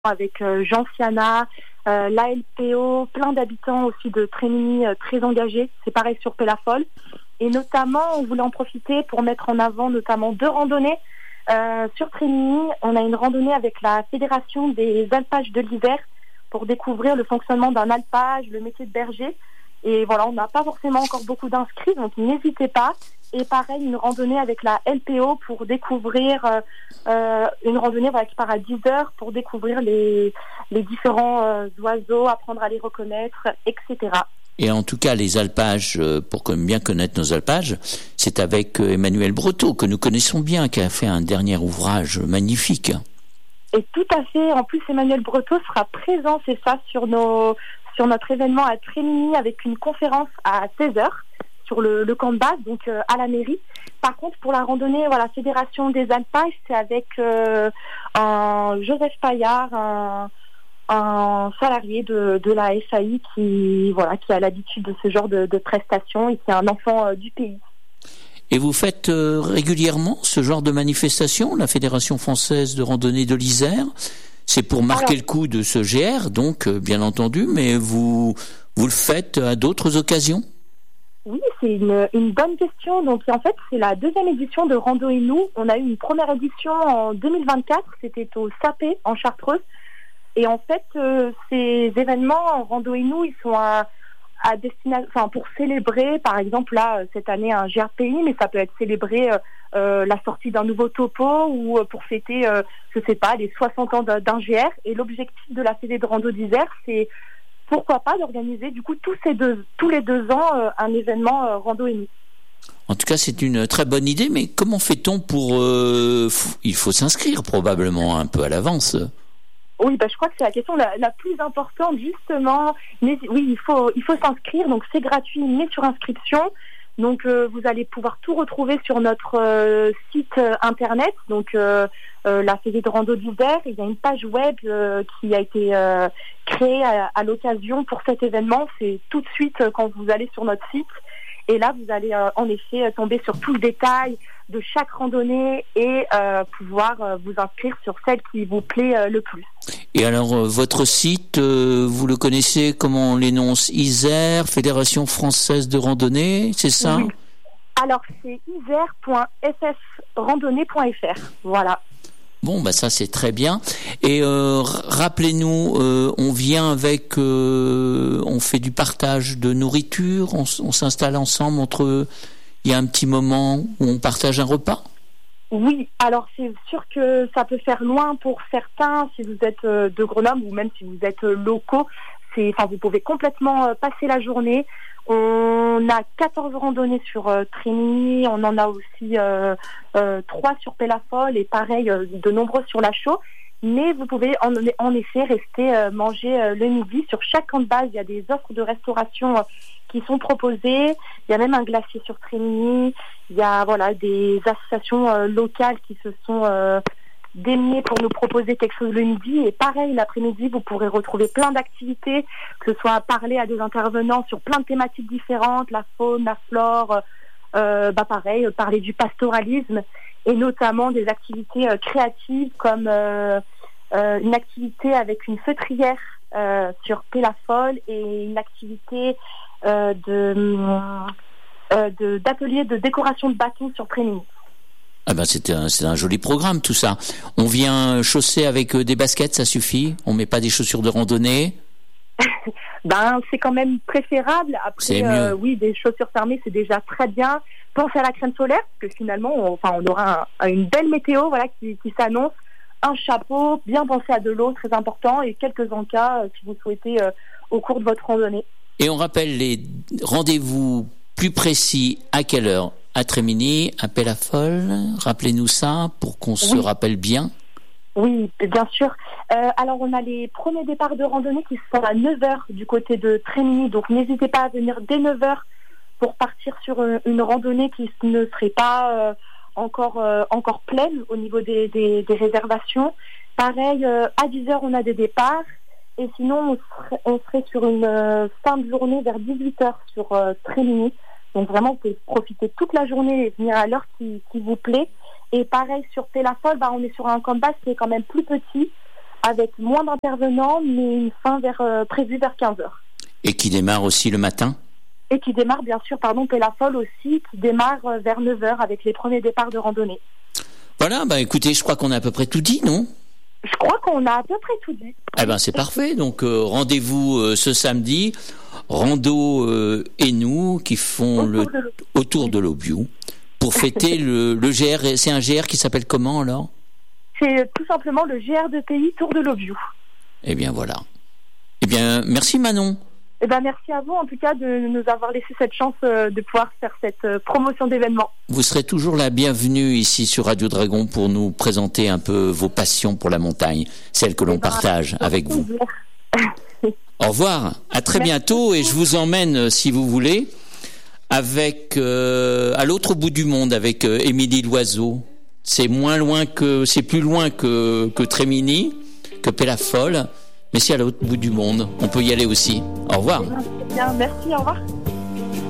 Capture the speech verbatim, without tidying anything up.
avec euh, Jean Siana, euh, l'A L P O, plein d'habitants aussi de Trémigny euh, très engagés. C'est pareil sur Pélafol. Et notamment, on voulait en profiter pour mettre en avant notamment deux randonnées. Euh, sur Trémigny, on a une randonnée avec la Fédération des alpages de l'Isère pour découvrir le fonctionnement d'un alpage, le métier de berger. Et voilà, on n'a pas forcément encore beaucoup d'inscrits, donc n'hésitez pas. Et pareil, une randonnée avec la L P O pour découvrir, euh, euh, une randonnée voilà, qui part à dix heures pour découvrir les, les différents euh, oiseaux, apprendre à les reconnaître, et cetera. Et en tout cas, les alpages, pour bien connaître nos alpages, c'est avec Emmanuel Breteau, que nous connaissons bien, qui a fait un dernier ouvrage magnifique. Et tout à fait. En plus, Emmanuel Breteau sera présent, c'est ça, sur, nos, sur notre événement à Trémigny avec une conférence à seize heures sur le, le camp de base, donc euh, à la mairie. Par contre, pour la randonnée, voilà, Fédération des alpages, c'est avec euh, un Joseph Paillard, un... un salarié de, de la S A I qui, voilà, qui a l'habitude de ce genre de, de prestations et qui est un enfant euh, du pays. Et vous faites euh, régulièrement ce genre de manifestation, la Fédération française de randonnée de l'Isère? C'est pour marquer Alors, le coup de ce G R, donc, euh, bien entendu, mais vous, vous le faites à d'autres occasions? Oui, c'est une, une bonne question. Donc, en fait, c'est la deuxième édition de Rando et nous. On a eu une première édition en deux mille vingt-quatre, c'était au Sapé, en Chartreuse. Et en fait, euh, ces événements, Rando et nous, ils sont à, à destination, enfin, pour célébrer, par exemple, là, cette année, un G R P I, mais ça peut être célébrer euh, euh, la sortie d'un nouveau topo ou euh, pour fêter, euh, je sais pas, les soixante ans d'un G R. Et l'objectif de la Fédé de Rando d'Isère, c'est pourquoi pas d'organiser, du coup, tous, ces deux, tous les deux ans, euh, un événement euh, Rando et nous. En tout cas, c'est une très bonne idée, mais comment fait-on pour... Euh, f- il faut s'inscrire probablement un peu à l'avance. Oui, bah, je crois que c'est la question la, la plus importante, justement. Mais oui, il faut, il faut s'inscrire. Donc, c'est gratuit, mais sur inscription. Donc, euh, vous allez pouvoir tout retrouver sur notre euh, site euh, internet. Donc, euh, euh, la Fédé de Rando d'Isère. Il y a une page web euh, qui a été euh, créée à, à l'occasion pour cet événement. C'est tout de suite euh, quand vous allez sur notre site. Et là, vous allez euh, en effet tomber sur tout le détail de chaque randonnée et euh, pouvoir euh, vous inscrire sur celle qui vous plaît euh, le plus. Et alors, euh, votre site, euh, vous le connaissez, comment on l'énonce? Isère, Fédération Française de Randonnée, c'est ça? Oui. Alors, c'est isère point f f randonnée point f r. Voilà. Bon, bah ça c'est très bien. Et euh, rappelez-nous, euh, on vient avec, euh, on fait du partage de nourriture, on, on s'installe ensemble entre, il y a un petit moment où on partage un repas? Oui, alors c'est sûr que ça peut faire loin pour certains si vous êtes euh, de Grenoble ou même si vous êtes euh, locaux. C'est, enfin, vous pouvez complètement euh, passer la journée. On a quatorze randonnées sur euh, Trémigny, on en a aussi euh, euh, trois sur Pélafol et pareil, euh, de nombreux sur la Chaux. Mais vous pouvez en, en effet rester euh, manger euh, le midi. Sur chaque camp de base, il y a des offres de restauration euh, qui sont proposées. Il y a même un glacier sur Trémigny. Il y a voilà des associations euh, locales qui se sont euh, démenées pour nous proposer quelque chose le midi. Et pareil, l'après-midi, vous pourrez retrouver plein d'activités, que ce soit parler à des intervenants sur plein de thématiques différentes, la faune, la flore, euh, bah pareil, parler du pastoralisme et notamment des activités euh, créatives comme euh, euh, une activité avec une feutrière euh, sur Pélafol et une activité euh, de, euh, de d'atelier de décoration de bâtons sur Trémigny. Ah ben c'est un, c'est un joli programme tout ça. On vient chausser avec des baskets, ça suffit? On met pas des chaussures de randonnée? Ben c'est quand même préférable. Après, c'est mieux. Euh, oui, des chaussures fermées c'est déjà très bien. Pensez à la crème solaire parce que finalement, on, enfin, on aura un, une belle météo, voilà, qui, qui s'annonce. Un chapeau, bien penser à de l'eau, très important, et quelques encas euh, si vous souhaitez euh, au cours de votre randonnée. Et on rappelle les rendez-vous plus précis à quelle heure? À Trémigny, à Pélafol, rappelez-nous ça pour qu'on oui. se rappelle bien. Oui, bien sûr. Euh, alors, on a les premiers départs de randonnée qui sont à neuf heures du côté de Trémigny, donc n'hésitez pas à venir dès neuf heures pour partir sur une, une randonnée qui ne serait pas euh, encore, euh, encore pleine au niveau des, des, des réservations. Pareil, euh, à dix heures, on a des départs. Et sinon, on serait, on serait sur une euh, fin de journée vers dix-huit heures sur euh, Trémigny. Donc vraiment, vous pouvez profiter toute la journée et venir à l'heure qui, qui vous plaît. Et pareil, sur Pélafol, bah, on est sur un camp de base qui est quand même plus petit. avec moins d'intervenants, mais une fin vers, euh, prévue vers quinze heures. Et qui démarre aussi le matin ? Et qui démarre, bien sûr, pardon, Pellafol aussi, qui démarre euh, vers neuf heures avec les premiers départs de randonnée. Voilà, bah écoutez, je crois qu'on a à peu près tout dit, non ? Je crois qu'on a à peu près tout dit. Eh ben c'est parfait, donc euh, rendez-vous euh, ce samedi, Rando euh, et nous qui font Autour le de l'eau. autour de l'Aubiou pour fêter le, le G R. C'est un G R qui s'appelle comment alors ? C'est tout simplement le G R de Pays Tour de l'Aubiou. Eh bien voilà. Eh bien merci Manon. Eh ben, merci à vous, en tout cas, de nous avoir laissé cette chance euh, de pouvoir faire cette euh, promotion d'événement. Vous serez toujours la bienvenue ici sur Radio Dragon pour nous présenter un peu vos passions pour la montagne, celles que l'on Eh ben, partage avec vous. plaisir. Au revoir, à très Merci bientôt et je vous emmène, si vous voulez, avec euh, à l'autre bout du monde avec euh, Émilie Loiseau. C'est moins loin que, c'est plus loin que que Trémini, que Pellafol, mais c'est à l'autre bout du monde. On peut y aller aussi. Au revoir. Bien, merci, au revoir.